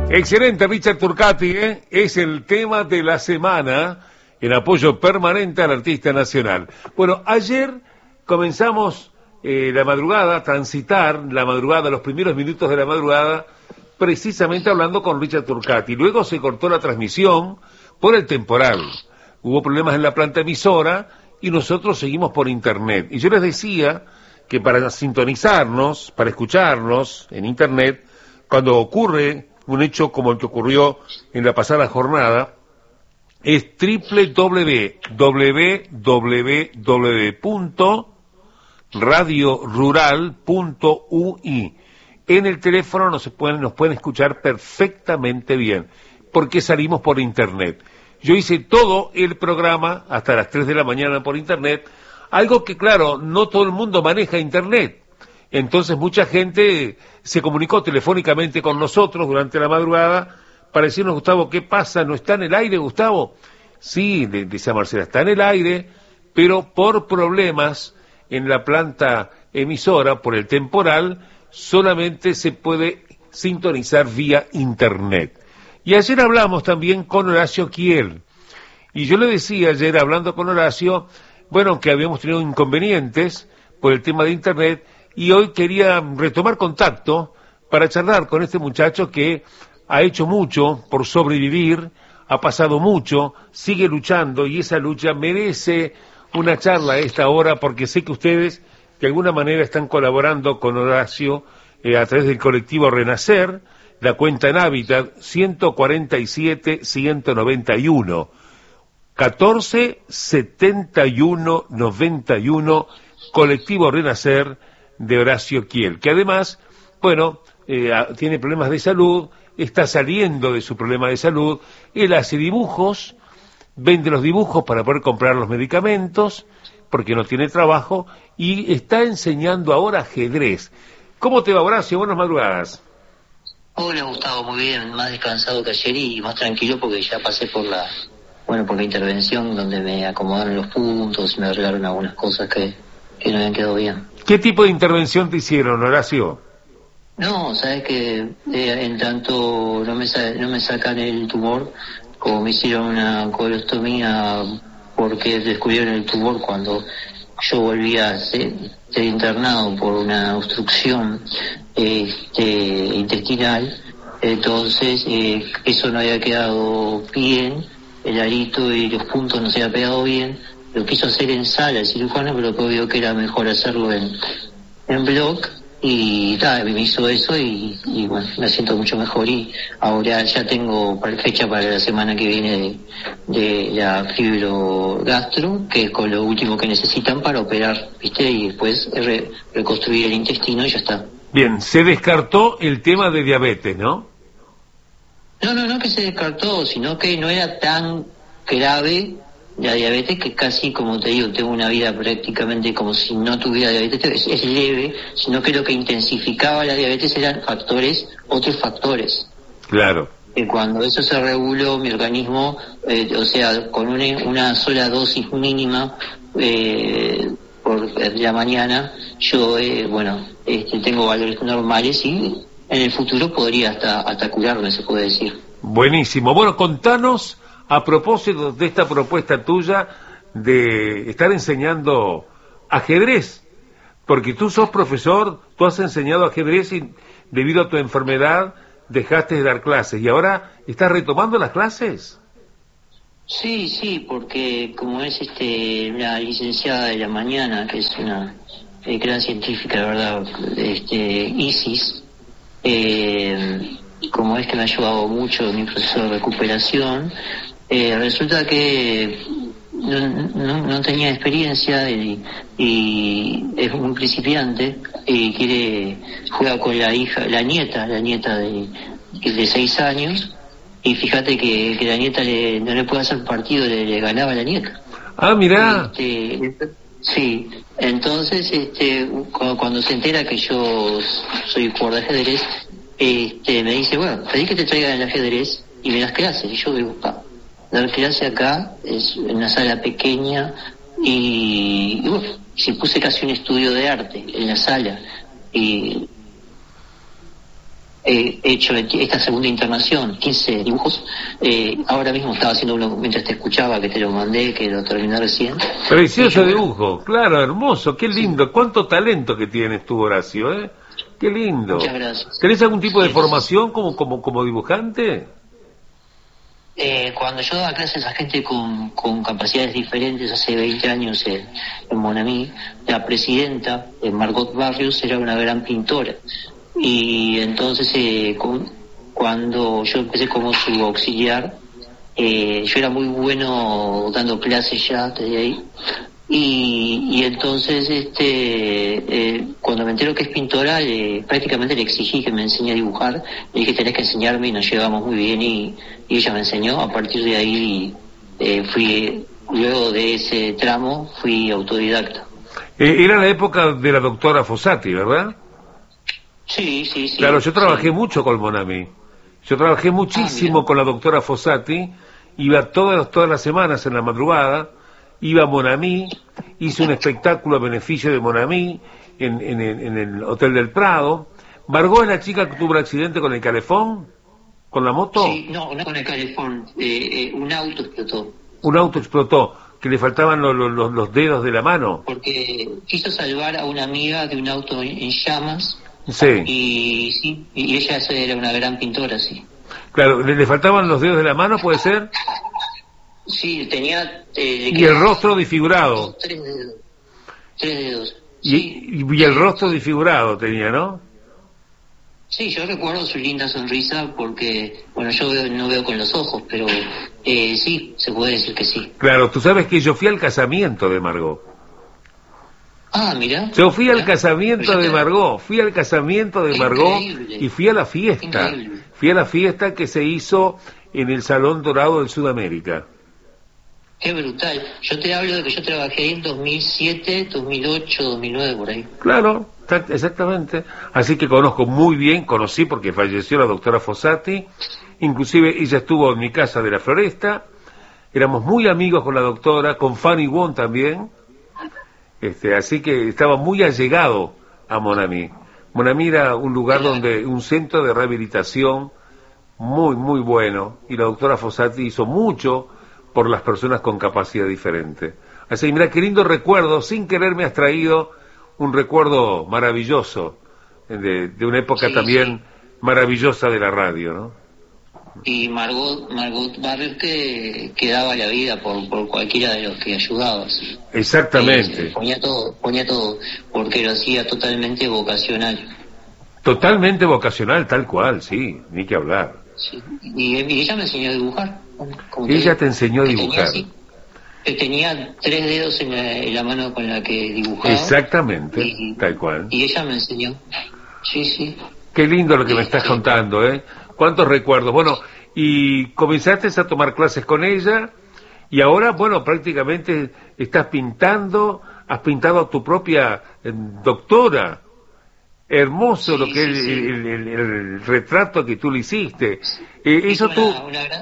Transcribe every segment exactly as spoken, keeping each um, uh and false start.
Excelente, Richard Turcati, ¿eh? Es el tema de la semana en apoyo permanente al artista nacional. Bueno, ayer comenzamos eh, la madrugada, transitar la madrugada, los primeros minutos de la madrugada, precisamente hablando con Richard Turcati. Luego se cortó la transmisión por el temporal. Hubo problemas en la planta emisora y nosotros seguimos por internet. Y yo les decía que para sintonizarnos, para escucharnos en internet, cuando ocurre un hecho como el que ocurrió en la pasada jornada, es doble u doble u doble u doble u punto radio rural punto u i. En el teléfono nos pueden, nos pueden escuchar perfectamente bien, porque salimos por internet. Yo hice todo el programa hasta las tres de la mañana por internet, algo que claro, no todo el mundo maneja internet. Entonces mucha gente se comunicó telefónicamente con nosotros durante la madrugada para decirnos, Gustavo, ¿qué pasa? ¿No está en el aire, Gustavo? Sí, dice Marcela, está en el aire, pero por problemas en la planta emisora, por el temporal, solamente se puede sintonizar vía internet. Y ayer hablamos también con Horacio Kiel, y yo le decía ayer, hablando con Horacio, bueno, que habíamos tenido inconvenientes por el tema de internet, y hoy quería retomar contacto para charlar con este muchacho que ha hecho mucho por sobrevivir, ha pasado mucho, sigue luchando y esa lucha merece una charla a esta hora porque sé que ustedes de alguna manera están colaborando con Horacio eh, a través del colectivo Renacer, la cuenta en Hábitat ciento cuarenta y siete, ciento noventa y uno, catorce setenta y uno noventa y uno, colectivo Renacer de Horacio Kiel, que además, bueno, eh, tiene problemas de salud, está saliendo de su problema de salud, él hace dibujos, vende los dibujos para poder comprar los medicamentos, porque no tiene trabajo, y está enseñando ahora ajedrez. ¿Cómo te va, Horacio? Buenas madrugadas. Hola, Gustavo, muy bien, más descansado que ayer y más tranquilo porque ya pasé por la, bueno, por la intervención donde me acomodaron los puntos y me arreglaron algunas cosas que, que no habían quedado bien. ¿Qué tipo de intervención te hicieron, Horacio? No, sabes que eh, en tanto no me sa- no me sacan el tumor, como me hicieron una colostomía porque descubrieron el tumor cuando yo volví a ser, ser internado por una obstrucción este, intestinal, entonces eh, eso no había quedado bien, el arito y los puntos no se había pegado bien. Lo quiso hacer en sala el cirujano, pero que vio que era mejor hacerlo en, en block, y nada, me hizo eso y, y bueno, me siento mucho mejor y ahora ya tengo fecha para la semana que viene de, de la fibrogastro, que es con lo último que necesitan para operar, ¿viste? Y después re, reconstruir el intestino y ya está. Bien, se descartó el tema de diabetes, ¿no? No, no, no que se descartó, sino que no era tan grave la diabetes, que casi, como te digo, tengo una vida prácticamente como si no tuviera diabetes, es, es leve, sino que lo que intensificaba la diabetes eran factores, otros factores. Claro. Que cuando eso se reguló, mi organismo, eh, o sea, con una, una sola dosis mínima eh, por la mañana, yo, eh, bueno, este, tengo valores normales y en el futuro podría hasta, hasta curarme, se puede decir. Buenísimo. Bueno, contanos a propósito de esta propuesta tuya de estar enseñando ajedrez, porque tú sos profesor, tú has enseñado ajedrez y debido a tu enfermedad dejaste de dar clases y ahora estás retomando las clases. Sí, sí, porque como es este la licenciada de la mañana, que es una eh, gran científica, la verdad, este Isis, eh, como es que me ha ayudado mucho en mi proceso de recuperación, Eh, resulta que no, no, no tenía experiencia y, y es muy principiante y quiere juega con la hija, la nieta, la nieta de, de seis años, y fíjate que, que la nieta le, no le puede hacer partido, le, le ganaba a la nieta. Ah, mirá. Este, sí, entonces este cuando, cuando se entera que yo soy jugador de ajedrez, este me dice, bueno, pedí que te traigan el ajedrez y me das clases, y yo digo, pa, dar clase acá es una sala pequeña y, y bueno, si puse casi un estudio de arte en la sala y he hecho esta segunda internación, quince dibujos. Eh, ahora mismo estaba haciendo uno mientras te escuchaba, que te lo mandé, que lo terminé recién. Precioso dibujo, claro, hermoso, qué lindo. Sí. Cuánto talento que tienes tú, Horacio, ¿eh? Qué lindo. Muchas gracias. ¿Tenés algún tipo de formación como, como, como dibujante? Eh, cuando yo daba clases a gente con, con capacidades diferentes hace veinte años en, en Monami, la presidenta, eh, Margot Barrios, era una gran pintora. Y entonces eh, con, cuando yo empecé como su auxiliar, eh, yo era muy bueno dando clases ya desde ahí. Y, y entonces este eh, cuando me entero que es pintora, eh, prácticamente le exigí que me enseñe a dibujar. Le dije, tenés que enseñarme, y nos llevamos muy bien, y, y ella me enseñó. A partir de ahí eh, fui, luego de ese tramo fui autodidacta. Eh, era la época de la doctora Fossati, ¿verdad? Sí, sí, sí. Claro, yo trabajé sí. mucho con Monami. Yo trabajé muchísimo ah, con la doctora Fossati. Iba todas, todas las semanas en la madrugada. Iba a Monami, hice un espectáculo a beneficio de Monami en, en, en el Hotel del Prado. ¿Margot es la chica que tuvo el accidente con el calefón? ¿Con la moto? Sí, no, no con el calefón, eh, eh, un auto explotó. Un auto explotó, que le faltaban lo, lo, lo, los dedos de la mano. Porque quiso salvar a una amiga de un auto en, en llamas. Sí. Y sí, y ella era una gran pintora, sí. Claro, ¿le, le faltaban los dedos de la mano, puede ser? Sí, tenía... Eh, y el rostro disfigurado. Dos, tres dedos. Tres dedos. Y, Sí. y el rostro disfigurado tenía, ¿no? Sí, yo recuerdo su linda sonrisa porque, bueno, yo veo, no veo con los ojos, pero eh, sí, se puede decir que sí. Claro, tú sabes que yo fui al casamiento de Margot. Ah, mira. Yo fui mirá. al casamiento de Margot, fui al casamiento de Margot Increíble. y fui a la fiesta. Increíble. Fui a la fiesta que se hizo en el Salón Dorado del Sudamérica. Qué brutal. Yo te hablo de que yo trabajé ahí en dos mil siete, dos mil ocho, dos mil nueve, por ahí. Claro, exactamente. Así que conozco muy bien, conocí porque falleció la doctora Fossati. Inclusive ella estuvo en mi casa de la Floresta. Éramos muy amigos con la doctora, con Fanny Wong también. Este, así que estaba muy allegado a Monami. Monami era un lugar donde, un centro de rehabilitación muy, muy bueno. Y la doctora Fossati hizo mucho por las personas con capacidad diferente. Así, mira, qué lindo recuerdo, sin querer me has traído un recuerdo maravilloso, de, de una época sí, también sí. maravillosa de la radio, ¿no? Y Margot, Margot Barrios que, que daba la vida por, por cualquiera de los que ayudabas. Exactamente. Eh, ponía todo, ponía todo, porque lo hacía totalmente vocacional. Totalmente vocacional, tal cual, sí, ni que hablar. Sí. Y, y ella me enseñó a dibujar. Te ella digo, te enseñó a dibujar. Tenía, sí, tenía tres dedos en la, en la mano con la que dibujaba. Exactamente, y, tal cual. Y ella me enseñó. Sí, sí. Qué lindo lo que sí, me estás sí. contando, ¿eh? Cuántos recuerdos. Bueno, y comenzaste a tomar clases con ella, y ahora, bueno, prácticamente estás pintando, has pintado a tu propia eh, doctora. Hermoso sí, lo que sí, es sí. el, el, el, el retrato que tú le hiciste. Eh, eso una, tú... Una gran...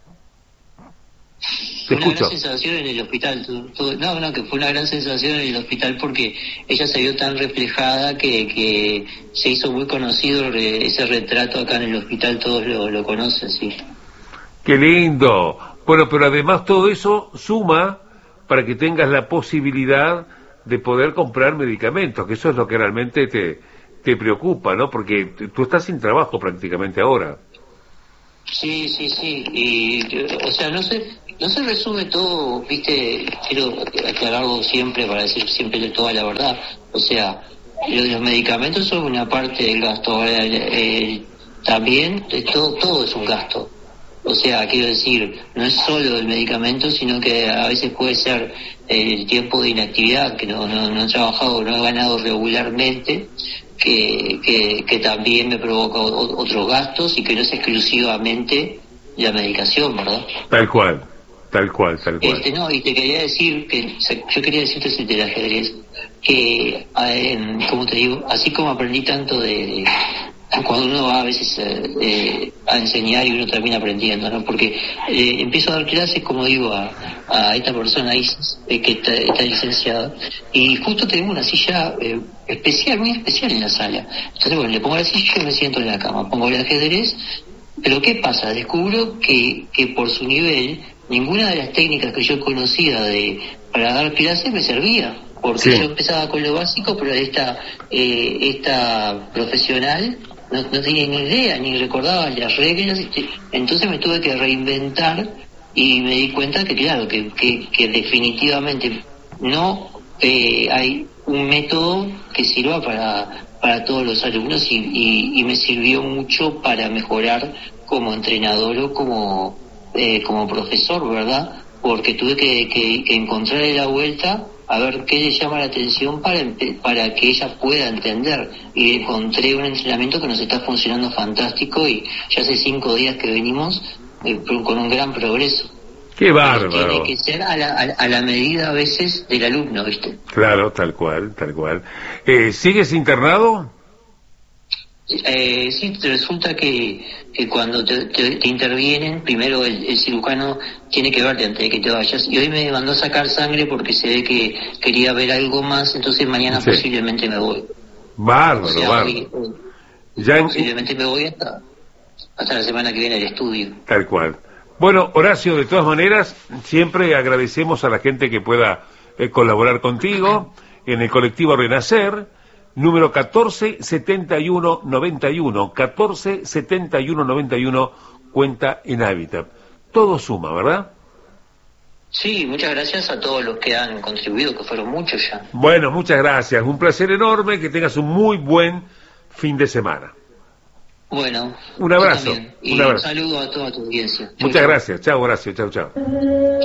Te una escucho. gran sensación en el hospital. No, no, que fue una gran sensación en el hospital porque ella se vio tan reflejada que, que se hizo muy conocido ese retrato acá en el hospital, todos lo, lo conocen, sí. ¡Qué lindo! Bueno, pero además todo eso suma para que tengas la posibilidad de poder comprar medicamentos, que eso es lo que realmente te, te preocupa, ¿no? Porque tú estás sin trabajo prácticamente ahora. Sí, sí, sí. Y, o sea, no sé... No se resume todo, viste, quiero aclararlo siempre para decir siempre toda la verdad. O sea, los medicamentos son una parte del gasto. Ahora, eh, también todo, todo es un gasto. O sea, quiero decir, no es solo el medicamento, sino que a veces puede ser el tiempo de inactividad, que no, no, no he trabajado, no he ganado regularmente, que, que, que también me provoca otros gastos y que no es exclusivamente la medicación, ¿verdad? Tal cual. Tal cual, tal cual. Este, no, y te quería decir que yo quería decirte del ajedrez que, eh, como te digo, así como aprendí tanto de, cuando uno va a veces eh, eh, a enseñar y uno termina aprendiendo, ¿no? Porque eh, empiezo a dar clases, como digo, a, a esta persona Isis, eh, que está, está licenciada, y justo tengo una silla eh, especial, muy especial en la sala. Entonces, bueno, le pongo la silla y yo me siento en la cama, pongo el ajedrez, pero ¿qué pasa? Descubro que, que por su nivel, ninguna de las técnicas que yo conocía de para dar clases me servía. Porque sí. Yo empezaba con lo básico, pero esta eh, esta profesional no, no tenía ni idea, ni recordaba las reglas, entonces me tuve que reinventar y me di cuenta que claro, que, que, que definitivamente no eh, hay un método que sirva para, para todos los alumnos y, y, y me sirvió mucho para mejorar como entrenador o como, eh, como profesor, ¿verdad? Porque tuve que, que, que encontrarle la vuelta a ver qué le llama la atención para para que ella pueda entender, y encontré un entrenamiento que nos está funcionando fantástico y ya hace cinco días que venimos eh, con un gran progreso. ¡Qué bárbaro! Pero tiene que ser a la, a, a la medida a veces del alumno, ¿viste? Claro, tal cual, tal cual. Eh, ¿Sigues internado? Eh, sí, resulta que, que cuando te, te, te intervienen, primero el, el cirujano tiene que verte antes de que te vayas, y hoy me mandó a sacar sangre porque se ve que quería ver algo más, entonces mañana sí. Posiblemente me voy. Bárbaro, o sea, bárbaro. Hoy, hoy, ya en, posiblemente me voy hasta, hasta la semana que viene al estudio. Tal cual. Bueno, Horacio, de todas maneras, siempre agradecemos a la gente que pueda eh, colaborar contigo en el colectivo Renacer, número catorce setenta y uno noventa y uno, catorce setenta y uno noventa y uno, cuenta en Hábitat. Todo suma, ¿verdad? Sí, muchas gracias a todos los que han contribuido, que fueron muchos ya. Bueno, muchas gracias. Un placer enorme, que tengas un muy buen fin de semana. Bueno. Un abrazo. Y un abrazo. Un saludo a toda tu audiencia. Muchas chau, gracias. Chao, Horacio. Chao, chao.